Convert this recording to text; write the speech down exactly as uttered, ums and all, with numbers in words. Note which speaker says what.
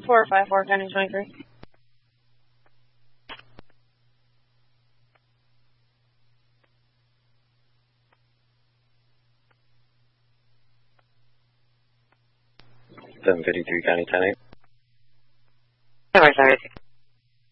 Speaker 1: four five four, County twenty-three.
Speaker 2: seven fifty-three, County ten eight.
Speaker 3: Sorry, sorry.